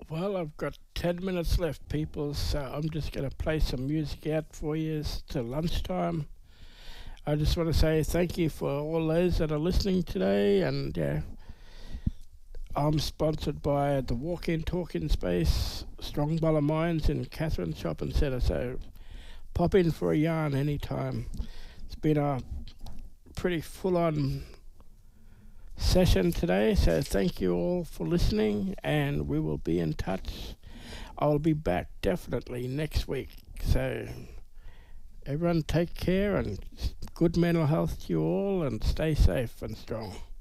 Well, I've got 10 minutes left, people, so I'm just going to play some music out for you till lunchtime. I just want to say thank you for all those that are listening today, and I'm sponsored by the Walk In Talking Space, Strong Bala Mines in Catherine Shopping Centre, so pop in for a yarn anytime. It's been a pretty full on session today, so thank you all for listening, and we will be in touch. I'll be back definitely next week, so everyone take care and good mental health to you all, and stay safe and strong.